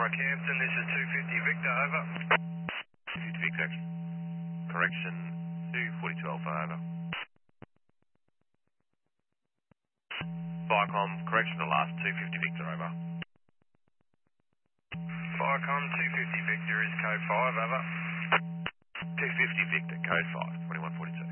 Campton, this is 250 Victor, over. 250 Victor, correction 24012, over. Viacom, correction to last 250 Victor, over. Viacom, 250 Victor is code 5, over. 250 Victor, code 5, 2140.